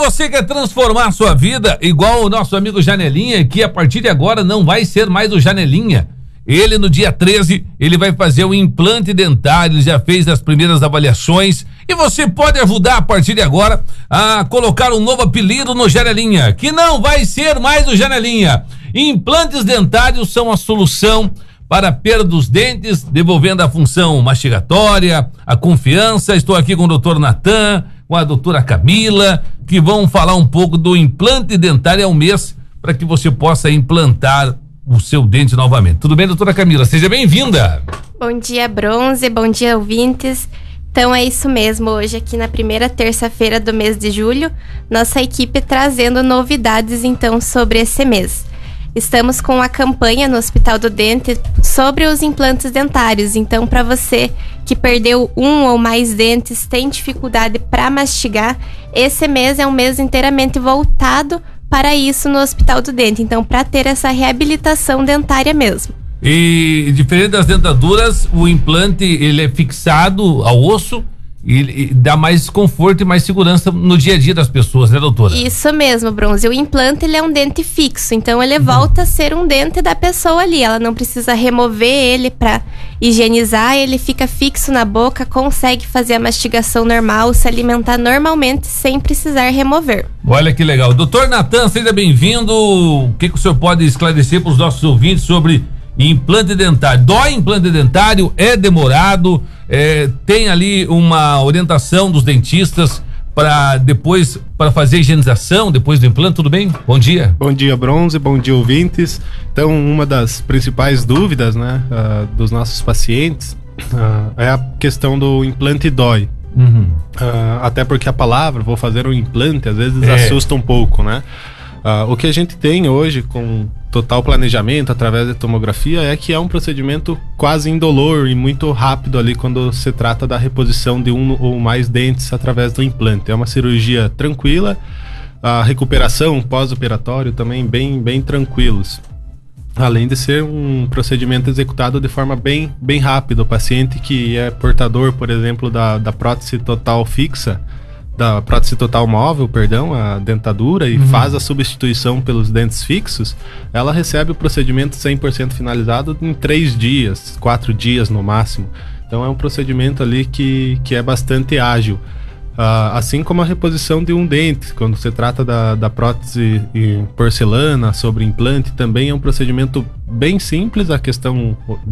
você quer transformar a sua vida igual o nosso amigo Janelinha, que a partir de agora não vai ser mais o Janelinha. Ele no dia 13, ele vai fazer o implante dentário, ele já fez as primeiras avaliações e você pode ajudar a partir de agora a colocar um novo apelido no Janelinha, que não vai ser mais o Janelinha. Implantes dentários são a solução para a perda dos dentes, devolvendo a função mastigatória, a confiança. Estou aqui com o Dr. Natan, com a doutora Camila, que vão falar um pouco do implante dentário ao mês, para que você possa implantar o seu dente novamente. Tudo bem, doutora Camila? Seja bem-vinda. Bom dia, Bronze. Bom dia, ouvintes. Então é isso mesmo, hoje aqui na primeira terça-feira do mês de julho, nossa equipe trazendo novidades então sobre esse mês. Estamos com a campanha no Hospital do Dente sobre os implantes dentários. Então, para você que perdeu um ou mais dentes, tem dificuldade para mastigar, esse mês é um mês inteiramente voltado para isso no Hospital do Dente. Então, para ter essa reabilitação dentária mesmo. E diferente das dentaduras, o implante ele é fixado ao osso e dá mais conforto e mais segurança no dia a dia das pessoas, né, doutora? Isso mesmo, Bronze. O implante ele é um dente fixo, então ele volta a ser um dente da pessoa ali. Ela não precisa remover ele para higienizar, ele fica fixo na boca, consegue fazer a mastigação normal, se alimentar normalmente sem precisar remover. Olha que legal. Doutor Natan, seja bem-vindo. O que o senhor pode esclarecer para os nossos ouvintes sobre implante dentário? Dói implante dentário? É demorado? Tem ali uma orientação dos dentistas para fazer higienização depois do implante? Tudo bem? Bom dia. Bom dia, Bronze. Bom dia, ouvintes. Então, uma das principais dúvidas, né, dos nossos pacientes é a questão do implante dói. Até porque a palavra, vou fazer um implante, às vezes assusta um pouco, né? O que a gente tem hoje com total planejamento através da tomografia é que é um procedimento quase indolor e muito rápido ali quando se trata da reposição de um ou mais dentes através do implante. É uma cirurgia tranquila, a recuperação pós-operatório também bem tranquilos. Além de ser um procedimento executado de forma bem rápida. O paciente que é portador, por exemplo, da prótese total fixa, da prótese total móvel, a dentadura, e faz a substituição pelos dentes fixos, ela recebe o procedimento 100% finalizado em 3 dias, 4 dias no máximo. Então é um procedimento ali que é bastante ágil. Assim como a reposição de um dente, quando se trata da prótese porcelana sobre implante, também é um procedimento bem simples, a questão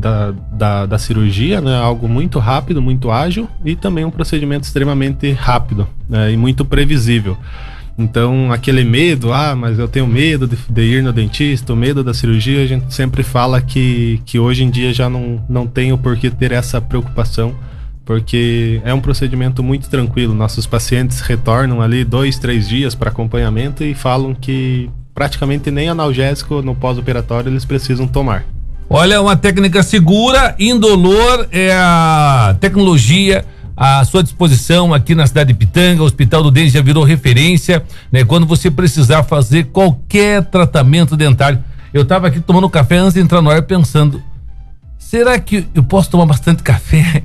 da cirurgia, né? Algo muito rápido, muito ágil, e também um procedimento extremamente rápido, né? E muito previsível. Então, aquele medo, mas eu tenho medo de ir no dentista, o medo da cirurgia, a gente sempre fala que hoje em dia já não tem o porquê ter essa preocupação, porque é um procedimento muito tranquilo. Nossos pacientes retornam ali 2-3 dias para acompanhamento e falam que praticamente nem analgésico no pós-operatório eles precisam tomar. Olha, uma técnica segura, indolor, é a tecnologia à sua disposição aqui na cidade de Pitanga. O Hospital do Dente já virou referência, né? Quando você precisar fazer qualquer tratamento dentário. Eu estava aqui tomando café antes de entrar no ar pensando, será que eu posso tomar bastante café?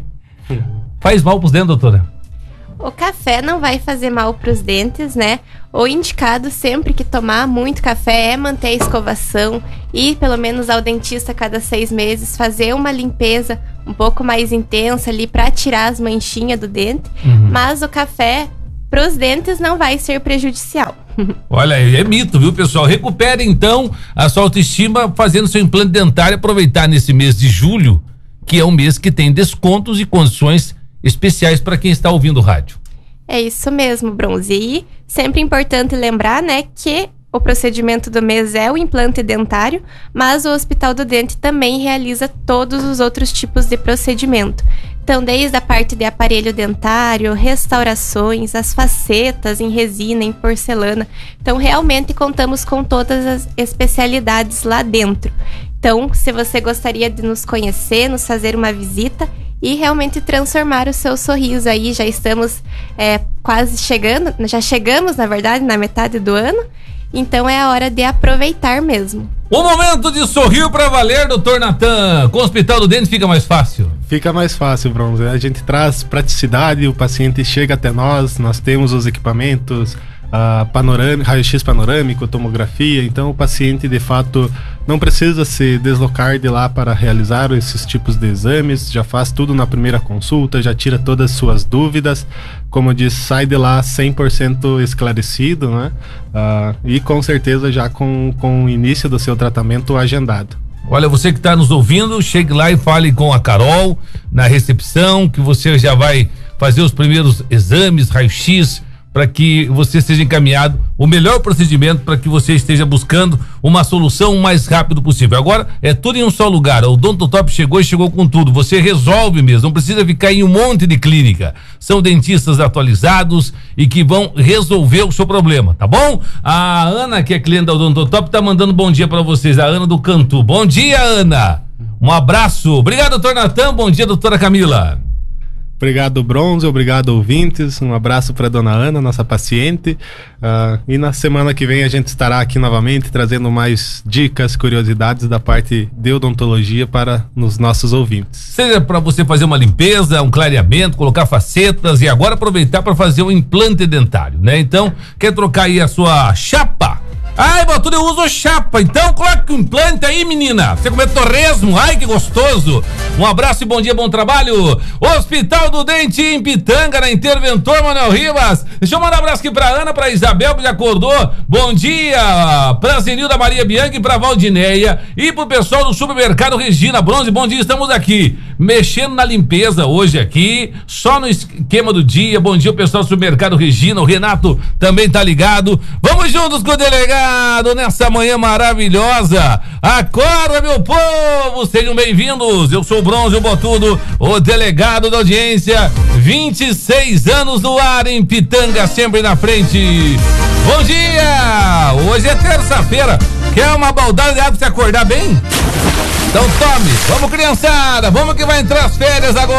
Faz mal pros dentes, doutora? O café não vai fazer mal pros dentes, né? O indicado sempre que tomar muito café é manter a escovação, ir pelo menos ao dentista cada 6 meses, fazer uma limpeza um pouco mais intensa ali para tirar as manchinhas do dente. Mas o café pros dentes não vai ser prejudicial. Olha, é mito, viu, pessoal? Recupere então a sua autoestima fazendo seu implante dentário. Aproveitar nesse mês de julho, que é um mês que tem descontos e condições especiais para quem está ouvindo o rádio. É isso mesmo, Bronze. E sempre importante lembrar, né, que o procedimento do mês é o implante dentário, mas o Hospital do Dente também realiza todos os outros tipos de procedimento. Então, desde a parte de aparelho dentário, restaurações, as facetas em resina, em porcelana. Então, realmente contamos com todas as especialidades lá dentro. Então, se você gostaria de nos conhecer, nos fazer uma visita e realmente transformar o seu sorriso aí, já estamos quase chegando, já chegamos, na verdade, na metade do ano, então é a hora de aproveitar mesmo. O momento de sorrir pra valer, doutor Natan. Com o Hospital do Dente fica mais fácil? Fica mais fácil, Bronze. A gente traz praticidade, o paciente chega até nós temos os equipamentos, raio-x panorâmico, tomografia. Então o paciente de fato não precisa se deslocar de lá para realizar esses tipos de exames, já faz tudo na primeira consulta, já tira todas as suas dúvidas, como eu disse, sai de lá 100% esclarecido, né? E com certeza já com o início do seu tratamento agendado. Olha, você que está nos ouvindo, chegue lá e fale com a Carol na recepção, que você já vai fazer os primeiros exames, raio-x, para que você seja encaminhado o melhor procedimento para que você esteja buscando uma solução o mais rápido possível. Agora é tudo em um só lugar. O Odontotop chegou com tudo. Você resolve mesmo, não precisa ficar em um monte de clínica. São dentistas atualizados e que vão resolver o seu problema, tá bom? A Ana, que é cliente da Odontotop, tá mandando bom dia para vocês. A Ana do Cantu. Bom dia, Ana. Um abraço. Obrigado, doutor Natan. Bom dia, doutora Camila. Obrigado, Bronze, obrigado, ouvintes. Um abraço para dona Ana, nossa paciente. E na semana que vem a gente estará aqui novamente trazendo mais dicas, curiosidades da parte de odontologia para os nossos ouvintes. Seja para você fazer uma limpeza, um clareamento, colocar facetas e agora aproveitar para fazer um implante dentário, né? Então, quer trocar aí a sua chapa? Ai, Botudo, eu uso chapa, então coloque um implante aí, menina. Você comeu torresmo, ai que gostoso. Um abraço e bom dia, bom trabalho. Hospital do Dente em Pitanga, na Interventor Manuel Rivas. Deixa eu mandar um abraço aqui pra Ana, pra Isabel, que já acordou. Bom dia pra Zenilda Maria Bianchi e pra Valdineia. E pro pessoal do Supermercado Regina. Bronze, bom dia, estamos aqui mexendo na limpeza hoje aqui, só no esquema do dia. Bom dia, o pessoal do Supermercado Regina. O Renato também tá ligado. Vamos juntos com o delegado nessa manhã maravilhosa. Acorda, meu povo, sejam bem-vindos. Eu sou o Bronze, o Botudo, o delegado da audiência. 26 anos no ar em Pitanga, sempre na frente. Bom dia! Hoje é terça-feira. Quer uma baldada de água pra você acordar bem? Então tome, vamos criançada, vamos que vai entrar as férias agora.